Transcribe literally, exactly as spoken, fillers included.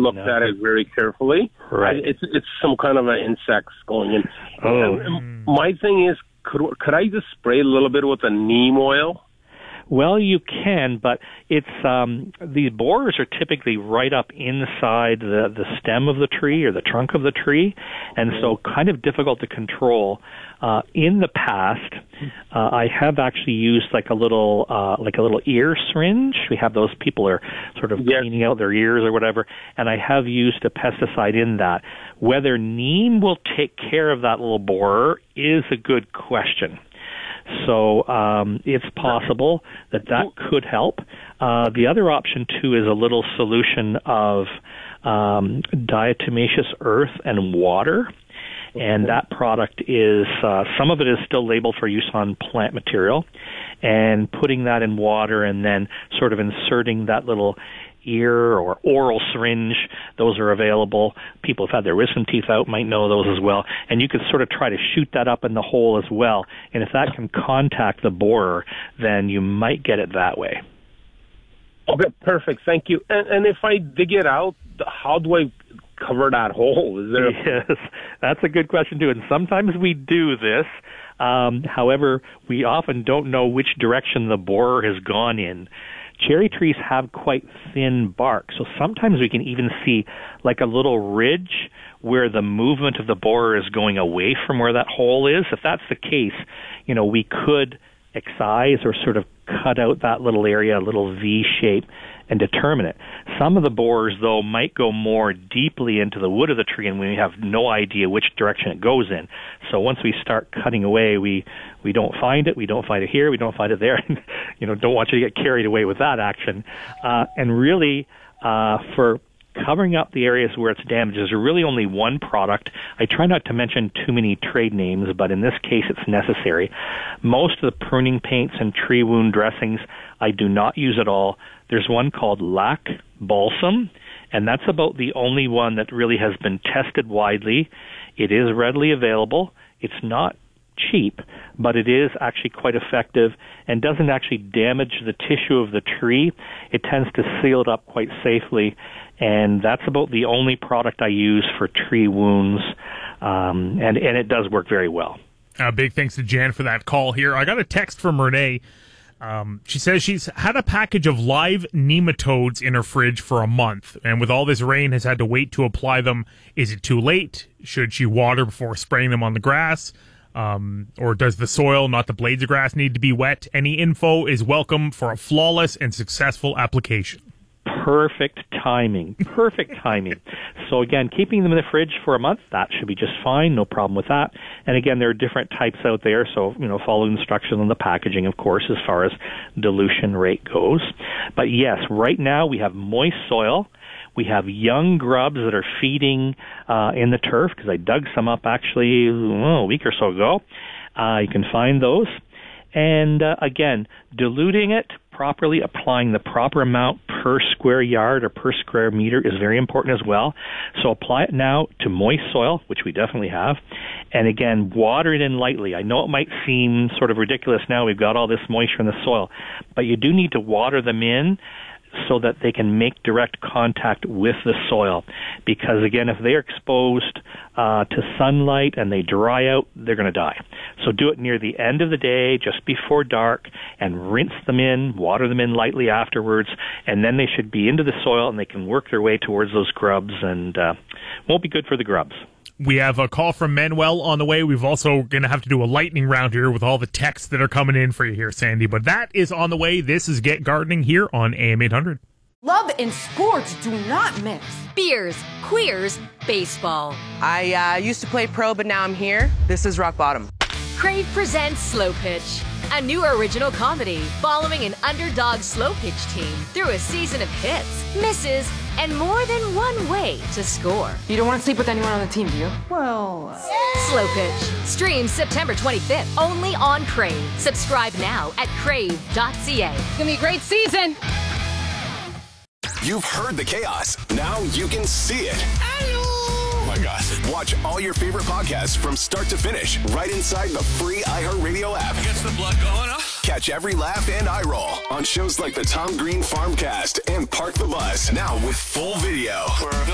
looked no. at it very carefully. Right. I, it's it's some kind of an insects going in. Oh. And my thing is, could could I just spray a little bit with the neem oil? Well, you can, but it's um, the borers are typically right up inside the, the stem of the tree or the trunk of the tree, and so kind of difficult to control. Uh, in the past, uh, I have actually used like a little uh, like a little ear syringe. We have those people are sort of yes. cleaning out their ears or whatever, and I have used a pesticide in that. Whether neem will take care of that little borer is a good question. So um, it's possible that that could help. Uh, the other option, too, is a little solution of um, diatomaceous earth and water. And that product is, uh, some of it is still labeled for use on plant material. And putting that in water and then sort of inserting that little ear or oral syringe, those are available. People who've had their wisdom teeth out might know those as well. And you could sort of try to shoot that up in the hole as well. And if that can contact the borer, then you might get it that way. Okay, perfect. Thank you. And, and if I dig it out, how do I cover that hole? Is there? A- yes, that's a good question too. And sometimes we do this. Um, however, we often don't know which direction the borer has gone in. Cherry trees have quite thin bark, so sometimes we can even see like a little ridge where the movement of the borer is going away from where that hole is. If that's the case, you know, we could excise or sort of cut out that little area, a little V shape, and determine it. Some of the borers, though, might go more deeply into the wood of the tree, and we have no idea which direction it goes in. So once we start cutting away, we, we don't find it. We don't find it here. We don't find it there. You know, don't want you to get carried away with that action. Uh, and really, uh, for covering up the areas where it's damaged, there's really only one product. I try not to mention too many trade names, but in this case it's necessary. Most of the pruning paints and tree wound dressings I do not use at all. There's one called Lac Balsam, and that's about the only one that really has been tested widely. It is readily available. It's not cheap, but it is actually quite effective and doesn't actually damage the tissue of the tree. It tends to seal it up quite safely, and that's about the only product I use for tree wounds, um, and, and it does work very well. Uh, big thanks to Jan for that call here. I got a text from Renee. Um, she says she's had a package of live nematodes in her fridge for a month, and with all this rain has had to wait to apply them. Is it too late? Should she water before spraying them on the grass? Um, or does the soil, not the blades of grass, need to be wet? Any info is welcome for a flawless and successful application. Perfect timing. Perfect timing. So again, keeping them in the fridge for a month, that should be just fine. No problem with that. And again, there are different types out there. So, you know, follow instructions on the packaging, of course, as far as dilution rate goes. But yes, right now we have moist soil. We have young grubs that are feeding uh, in the turf, because I dug some up actually well, a week or so ago. Uh, you can find those. And uh, again, diluting it properly, applying the proper amount per square yard or per square meter is very important as well. So apply it now to moist soil, which we definitely have. And again, water it in lightly. I know it might seem sort of ridiculous now. We've got all this moisture in the soil, but you do need to water them in so that they can make direct contact with the soil. Because again, if they're exposed uh, to sunlight and they dry out, they're going to die. So do it near the end of the day, just before dark, and rinse them in, water them in lightly afterwards, and then they should be into the soil and they can work their way towards those grubs, and uh, won't be good for the grubs. We have a call from Manuel on the way. We've also going to have to do a lightning round here with all the texts that are coming in for you here, Sandy. But that is on the way. This is Get Gardening here on A M eight hundred. Love and sports do not mix. Beers, queers, baseball. I uh, used to play pro, but now I'm here. This is rock bottom. Crave presents Slow Pitch, a new original comedy following an underdog slow pitch team through a season of hits, misses, and more than one way to score. You don't want to sleep with anyone on the team, do you? Well... Uh... Slow Pitch. Streams September twenty-fifth, only on Crave. Subscribe now at crave dot c a. It's going to be a great season. You've heard the chaos. Now you can see it. Oh my gosh. Watch all your favorite podcasts from start to finish right inside the free iHeartRadio app. Gets the blood going, huh? Catch every laugh and eye roll on shows like the Tom Green Farmcast and Park the Bus. Now with full video.